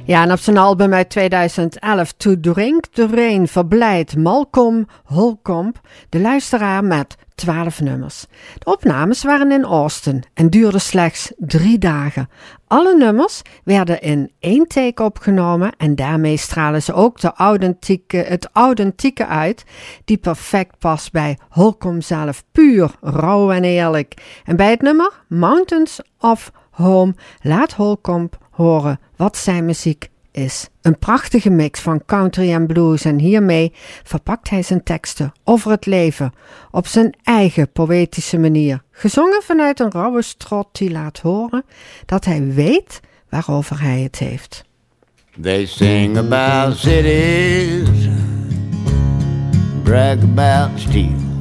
Ja, en op zijn album uit 2011, To Drink the Rain, verblijdt Malcolm Holcomb de luisteraar met 12 nummers. De opnames waren in Austin en duurden slechts 3 dagen. Alle nummers werden in 1 take opgenomen en daarmee stralen ze ook het authentieke uit, die perfect past bij Holcomb zelf, puur, rauw en eerlijk. En bij het nummer Mountains of Home laat Holcomb horen wat zijn muziek is. Een prachtige mix van country en blues en hiermee verpakt hij zijn teksten over het leven op zijn eigen poëtische manier. Gezongen vanuit een rauwe strot die laat horen dat hij weet waarover hij het heeft. They sing about cities, brag about steel.